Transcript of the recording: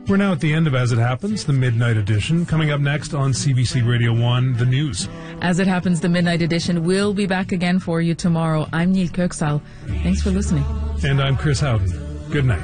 We're now at the end of As It Happens, the Midnight Edition. Coming up next on CBC Radio 1, the news. As It Happens, the Midnight Edition will be back again for you tomorrow. I'm Neil Kirksal. Thanks for listening. And I'm Chris Howden. Good night.